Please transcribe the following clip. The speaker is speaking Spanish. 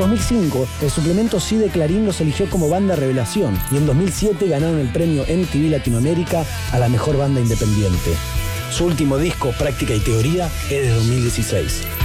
2005, el suplemento Sí de Clarín los eligió como banda revelación y en 2007 ganaron el premio MTV Latinoamérica a la mejor banda independiente. Su último disco, Práctica y Teoría, es de 2016.